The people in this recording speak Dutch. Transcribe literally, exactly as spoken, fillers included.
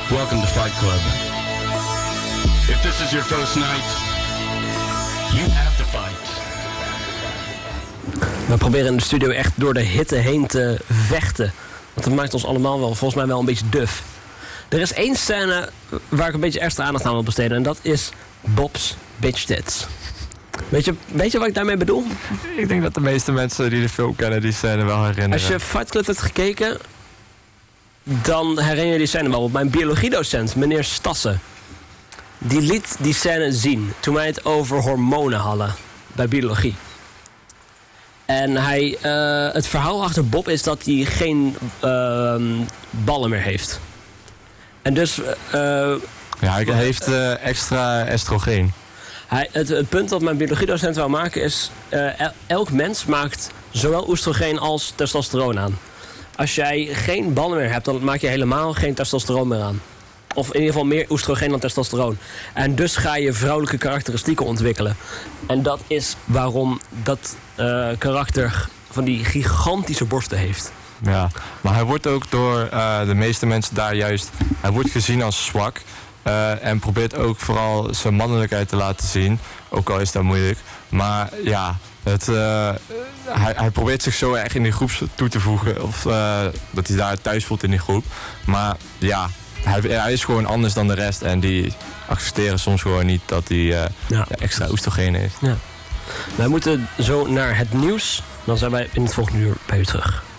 Welcome to Fight Club. If this is your first night, you have to fight. We proberen in de studio echt door de hitte heen te vechten. Want dat maakt ons allemaal wel, volgens mij wel een beetje duf. Er is één scène waar ik een beetje extra aandacht aan wil besteden. En dat is Bob's Bitch Tits. Weet je, weet je wat ik daarmee bedoel? Ik denk dat de meeste mensen die de film kennen die scène wel herinneren. Als je Fight Club hebt gekeken, dan herinner je die scène wel. Want mijn biologiedocent, meneer Stassen, die liet die scène zien toen wij het over hormonen hadden bij biologie. En hij, uh, het verhaal achter Bob is dat hij geen uh, ballen meer heeft. En dus... Uh, ja, hij heeft uh, extra estrogeen. Hij, het, het punt dat mijn biologiedocent wou maken is... Uh, el, elk mens maakt zowel oestrogeen als testosteron aan. Als jij geen ballen meer hebt, dan maak je helemaal geen testosteron meer aan. Of in ieder geval meer oestrogeen dan testosteron. En dus ga je vrouwelijke karakteristieken ontwikkelen. En dat is waarom dat uh, karakter van die gigantische borsten heeft. Ja, maar hij wordt ook door uh, de meeste mensen daar juist... Hij wordt gezien als zwak. Uh, en probeert ook vooral zijn mannelijkheid te laten zien. Ook al is dat moeilijk. Maar ja, het, uh, hij, hij probeert zich zo erg in die groep toe te voegen. Of uh, dat hij daar thuis voelt in die groep. Maar ja... Hij, hij is gewoon anders dan de rest en die accepteren soms gewoon niet dat hij uh, ja. extra oestrogeen heeft. Ja. Wij moeten zo naar het nieuws, dan zijn wij in het volgende uur bij u terug.